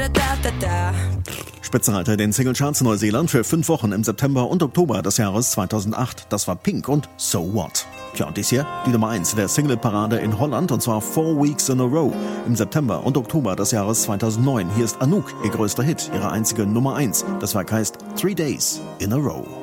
Spitzenreiter den Singlecharts in Neuseeland für 5 Wochen im September und Oktober des Jahres 2008. Das war Pink und So What. Tja, und dies hier die Nummer 1 der Single-Parade in Holland, und zwar 4 Weeks in a Row im September und Oktober des Jahres 2009. Hier ist Anouk, ihr größter Hit, ihre einzige Nummer 1. Das Werk heißt 3 Days in a Row.